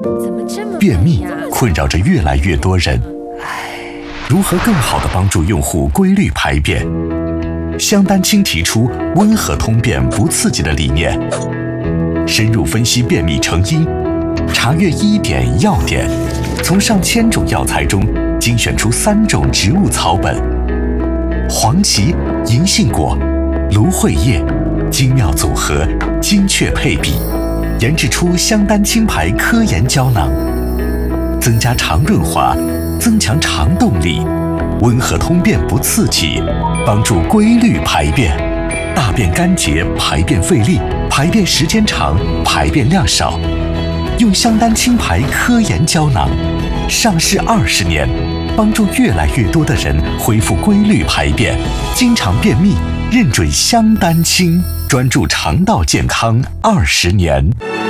便秘困扰着越来越多人，如何更好地帮助用户规律排便？香丹青提出温和通便不刺激的理念，深入分析便秘成因，查阅医典药典，从上千种药材中精选出3种植物草本：黄芪、银杏果、芦荟叶，精妙组合，精确配比，研制出香丹青牌科研胶囊，增加肠润滑，增强肠动力，温和通便不刺激，帮助规律排便，大便干结，排便费力，排便时间长，排便量少。用香丹青牌科研胶囊，上市20年，帮助越来越多的人恢复规律排便，经常便秘，认准香丹青，专注肠道健康20年。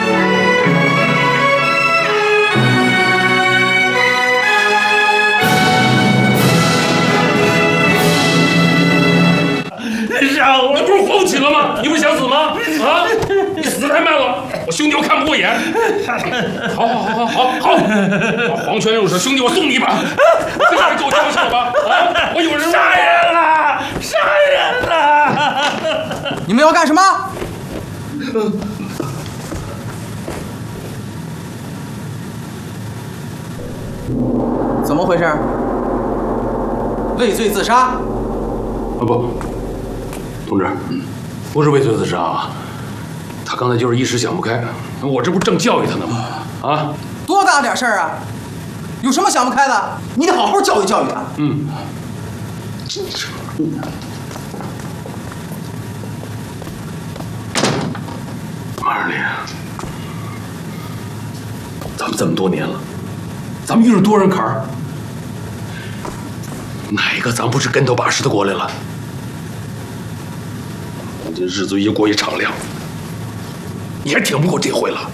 你不是慌起了吗？你不想死吗？啊！你死得太慢了，我兄弟我看不过眼。好，黄泉入水，兄弟我送你一把。这还够枪手吧？啊！我有人杀人了！ 你们要干什么？怎么回事？畏罪自杀？ 啊不。同志，不是畏罪自杀啊，他刚才就是一时想不开，我这不正教育他呢吗？啊， 多大点事儿啊？有什么想不开的？你得好好教育教育他。 马二林，咱们这么多年了，咱们遇上多少坎儿，哪个咱不是跟头把石头过来了？这日子越过越敞亮，你还挺不过这回了。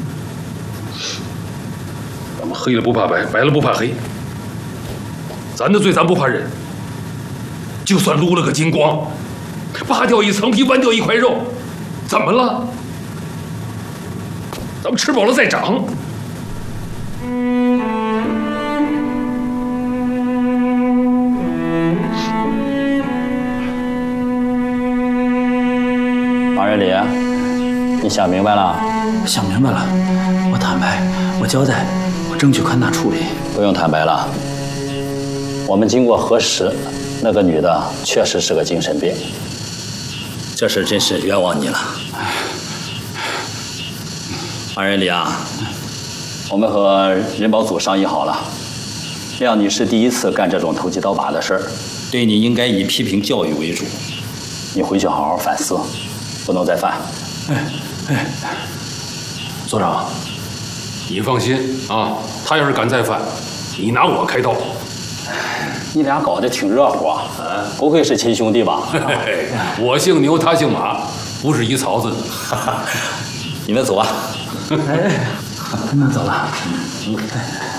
咱们黑了不怕白，白了不怕黑。咱的罪咱不怕忍，就算撸了个精光，扒掉一层皮，剜掉一块肉，怎么了？咱们吃饱了再长。 马瑞礼，你想明白了？ 想明白了，我坦白，我交代，我争取宽大处理。 不用坦白了，我们经过核实，那个女的确实是个精神病。这事真是冤枉你了。马瑞礼啊，我们和人保组商议好了，亮女士第一次干这种投机倒把的事儿，对你应该以批评教育为主。你回去好好反思。不能再犯。 所长，你放心啊，他要是敢再犯，你拿我开刀。 你俩搞得挺热乎啊！不会是亲兄弟吧？ 我姓牛，他姓马，不是一槽子的。 你们走啊。 那走了。